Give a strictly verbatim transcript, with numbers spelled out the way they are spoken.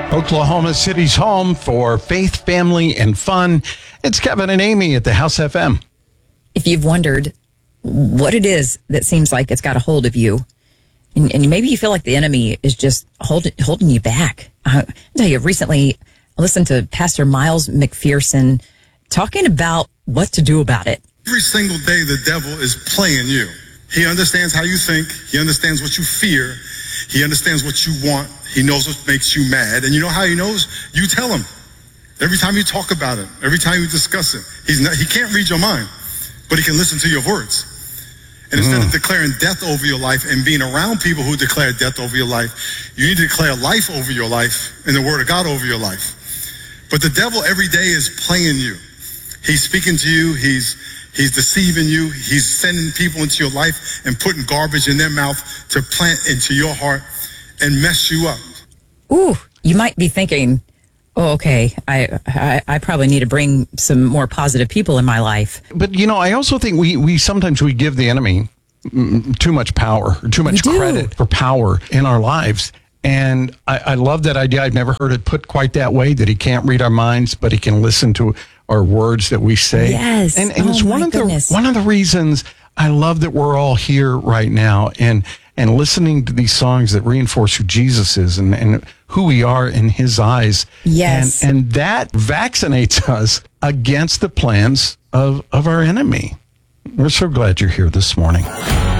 Oklahoma City's home for faith, family, and fun. It's Kevin and Amy at the House F M. If you've wondered what it is that seems like it's got a hold of you, and, and maybe you feel like the enemy is just holding holding you back. Uh, I'll tell you, recently I listened to Pastor Miles McPherson talking about what to do about it. Every single day the devil is playing you. He understands how you think. He understands what you fear. He understands what you want. He knows what makes you mad. And you know how he knows? You tell him. Every time you talk about it, every time you discuss it, he's not, he can't read your mind, but he can listen to your words. And instead mm. of declaring death over your life and being around people who declare death over your life, you need to declare life over your life and the word of God over your life. But the devil every day is playing you. He's speaking to you. He's He's deceiving you. He's sending people into your life and putting garbage in their mouth to plant into your heart and mess you up. Ooh, you might be thinking, oh, okay, I, I I probably need to bring some more positive people in my life. But, you know, I also think we, we sometimes we give the enemy too much power, or too much credit for power in our lives. And I, I love that idea. I've never heard it put quite that way, that he can't read our minds, but he can listen to our words that we say. Yes. And, and oh it's one of goodness. the one of the reasons I love that we're all here right now and and listening to these songs that reinforce who Jesus is and, and who we are in his eyes. Yes. And, and that vaccinates us against the plans of, of our enemy. We're so glad you're here this morning.